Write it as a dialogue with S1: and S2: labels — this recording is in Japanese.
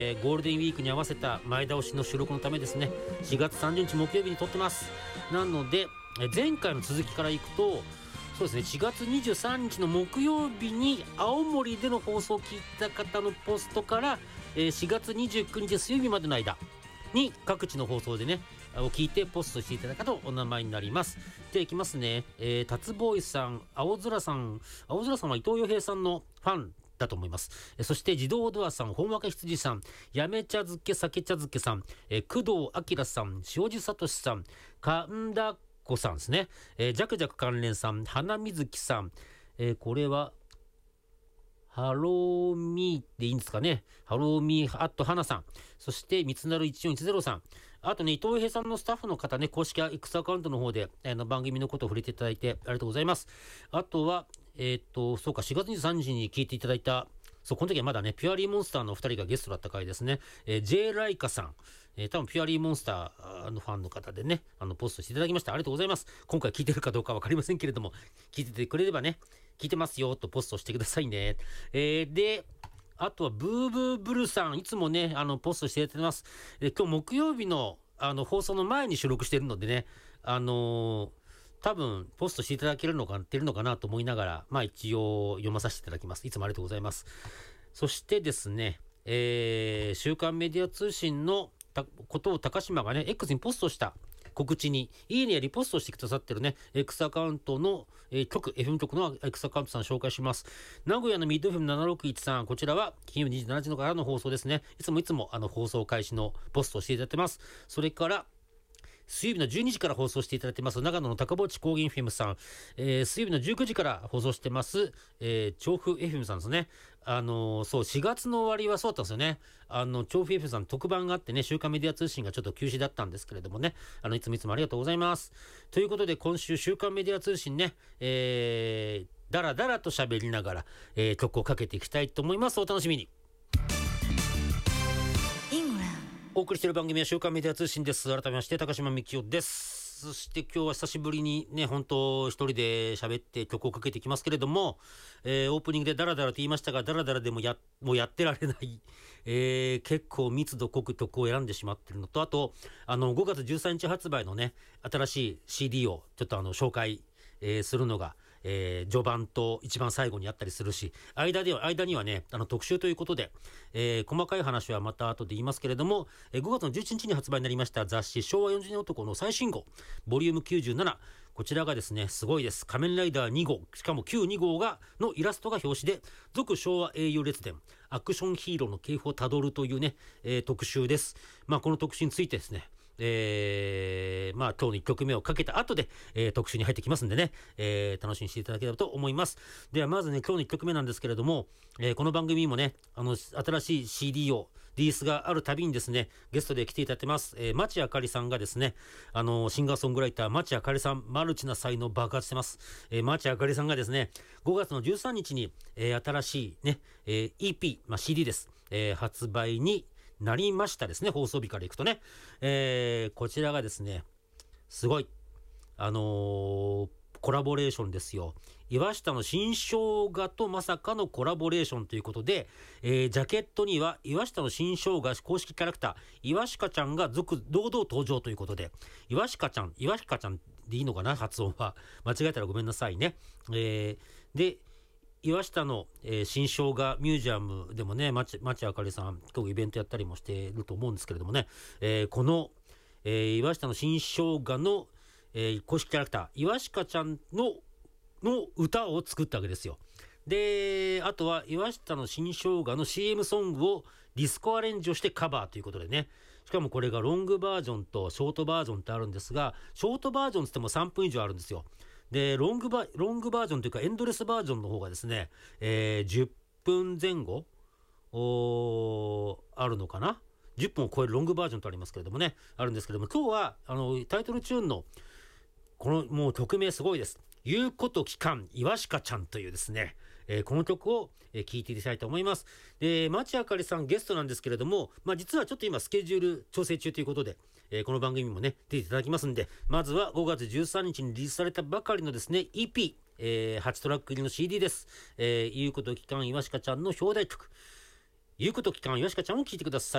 S1: ゴールデンウィークに合わせた前倒しの収録のためですね、4月30日木曜日に撮ってます。なので前回の続きからいくと、そうですね、4月23日の木曜日に青森での放送を聞いた方のポストから、4月29日水曜日までの間に各地の放送でねを聞いてポストしていただいたとお名前になります。ではいきますね。タツボーイさん、青空さんは伊藤洋平さんのファンだと思います。そして自動ドアさん、本若羊さん、やめ茶漬け酒茶漬けさん、工藤明さん、塩地聡さん、神田子さんですね、ジャクジャク関連さん、花水木さん、これはハローミーでいいんですかね。ハローミーアット花さん。そして三つなる1410さん。あとね、伊藤平さんのスタッフの方ね、公式 X アカウントの方で、番組のことを触れていただいてありがとうございます。あとは、そうか、4月23日に聞いていただいた、そう、この時はまだね、ピュアリーモンスターの2人がゲストだった回ですね。J ライカさん。多分ピュアリーモンスターのファンの方でね、ポストしていただきました。ありがとうございます。今回聞いてるかどうかわかりませんけれども、聞いててくれればね、聞いてますよとポストしてくださいね。で、あとはブーブーブルさん、いつもね、ポストしていただいてます。今日木曜日の、放送の前に収録してるのでね、多分ポストしていただけるのかなと思いながら、まあ一応読まさせていただきます。いつもありがとうございます。そしてですね、週刊メディア通信のことを高島がね X にポストした告知にいいねやリポストしてくださってるね X アカウントの、FM 局の X アカウントさん紹介します。名古屋のミッド FM761 さん、こちらは金曜日27時のからの放送ですね。いつも放送開始のポストをしていただいてます。それから水曜日の12時から放送していただいてます長野の高墓地高原 FM さん、水曜日の19時から放送してます、調布 FM さんですね。そう4月の終わりはそうだったんですよね。調布 FM さん特番があってね、週刊メディア通信がちょっと休止だったんですけれどもね、いつもありがとうございます。ということで今週週刊メディア通信ね、だらだらと喋りながら、曲をかけていきたいと思います。お楽しみに。お送りしている番組は週刊メディア通信です。改めまして高島みきおです。そして今日は久しぶりにね、本当一人で喋って曲をかけていきますけれども、オープニングでダラダラと言いましたが、ダラダラでももうやってられない、結構密度濃く曲を選んでしまっているのと、あと5月13日発売のね新しい CD をちょっと紹介、するのが序盤と一番最後にあったりするし、間にはね特集ということで、細かい話はまた後で言いますけれども、5月の11日に発売になりました雑誌昭和40年男の最新号ボリューム97、こちらがですねすごいです。仮面ライダー2号、しかも旧2号のイラストが表紙で、続昭和英雄列伝アクションヒーローの系譜をたどるというね、特集です。まあこの特集についてですね、今日の1曲目をかけた後で、特集に入ってきますんでね、楽しみにしていただければと思います。ではまずね、今日の1曲目なんですけれども、この番組もね新しい CD をリリースがあるたびにですねゲストで来ていただいてます。町あかりさんがですねシンガーソングライター町あかりさん、マルチな才能爆発してます。町あかりさんがですね5月の13日に、新しいね、EP、CD です、発売になりましたですね。放送日からいくとね、こちらがですねすごいコラボレーションですよ。岩下の新生姜とまさかのコラボレーションということで、ジャケットには岩下の新生姜公式キャラクター岩鹿ちゃんが堂々登場ということで、岩鹿ちゃんでいいのかな、発音は間違えたらごめんなさいね。で岩下の、新生姜ミュージアムでもね町あかりさん今日イベントやったりもしていると思うんですけれどもね、この、岩下の新生姜の、公式キャラクター岩鹿ちゃんの歌を作ったわけですよ。であとは岩下の新生姜の CM ソングをディスコアレンジをしてカバーということでね、しかもこれがロングバージョンとショートバージョンってあるんですが、ショートバージョンつっても3分以上あるんですよ。でロングバージョンというかエンドレスバージョンの方がですね、10分前後あるのかな、10分を超えるロングバージョンとありますけれどもね、あるんですけれども、今日はタイトルチューンのこのもう曲名すごいです。言うこと聞かん岩鹿ちゃんというですね、この曲を聴いていきたいと思います。で町あかりさんゲストなんですけれども、実はちょっと今スケジュール調整中ということで、この番組もね出ていただきますんで、まずは5月13日にリリースされたばかりのですね EP、8トラック入りの CD です。言うこと聞かん岩鹿ちゃんの表題曲ゆうこときかんよしかちゃんを聞いてください。